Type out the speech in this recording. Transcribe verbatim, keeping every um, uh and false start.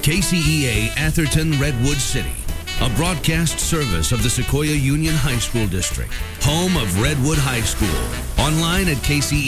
K C E A Atherton Redwood City, a broadcast service of the Sequoia Union High School District, home of Redwood High School. Online at K C